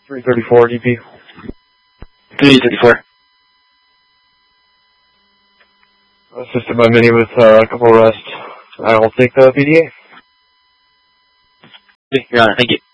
334 DP. 334. Assisted by Mini with a couple arrests. I will take the PDA. Your Honor, thank you.